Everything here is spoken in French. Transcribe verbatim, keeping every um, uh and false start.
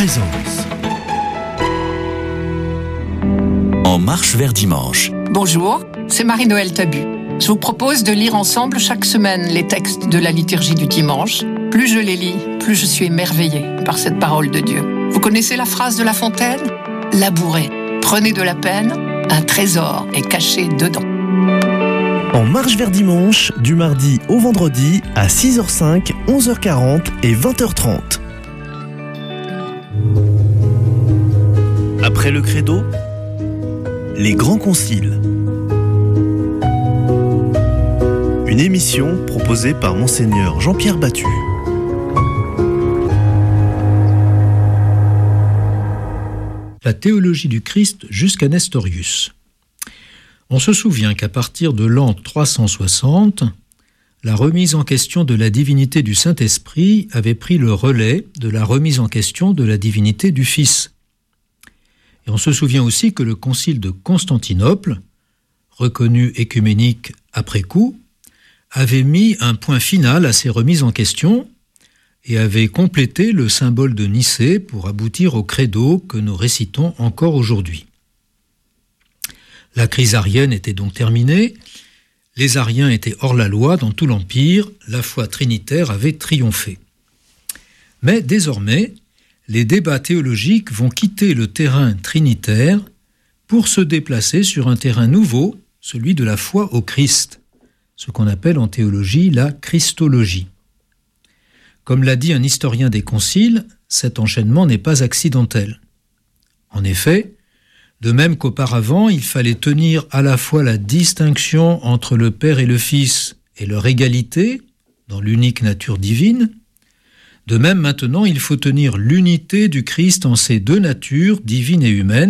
présence. En marche vers dimanche. Bonjour, c'est Marie-Noël Tabu. Je vous propose de lire ensemble chaque semaine les textes de la liturgie du dimanche. Plus je les lis, plus je suis émerveillée par cette parole de Dieu. Vous connaissez la phrase de La Fontaine ? Labourez, prenez de la peine, un trésor est caché dedans. En marche vers dimanche, du mardi au vendredi à six heures cinq, onze heures quarante et vingt heures trente. Après le credo, les grands conciles. Une émission proposée par Monseigneur Jean-Pierre Battu. La théologie du Christ jusqu'à Nestorius. On se souvient qu'à partir de l'an trois cent soixante, la remise en question de la divinité du Saint-Esprit avait pris le relais de la remise en question de la divinité du Fils. Et on se souvient aussi que le concile de Constantinople, reconnu œcuménique après coup, avait mis un point final à ces remises en question et avait complété le symbole de Nicée pour aboutir au credo que nous récitons encore aujourd'hui. La crise arienne était donc terminée, les ariens étaient hors la loi dans tout l'Empire, la foi trinitaire avait triomphé. Mais désormais, les débats théologiques vont quitter le terrain trinitaire pour se déplacer sur un terrain nouveau, celui de la foi au Christ, ce qu'on appelle en théologie la christologie. Comme l'a dit un historien des conciles, cet enchaînement n'est pas accidentel. En effet, de même qu'auparavant, il fallait tenir à la fois la distinction entre le Père et le Fils et leur égalité dans l'unique nature divine, de même maintenant il faut tenir l'unité du Christ en ses deux natures, divine et humaine,